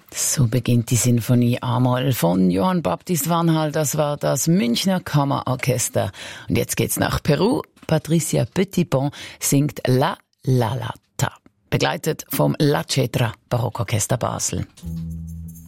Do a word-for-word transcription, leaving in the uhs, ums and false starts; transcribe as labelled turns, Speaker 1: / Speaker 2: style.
Speaker 1: So beginnt die Sinfonie A-Moll von Johann Baptist Vanhal. Das war das Münchner Kammerorchester. Und jetzt geht's nach Peru. Patricia Petitpont singt La Lalata, begleitet vom La Cetra Barockorchester Basel.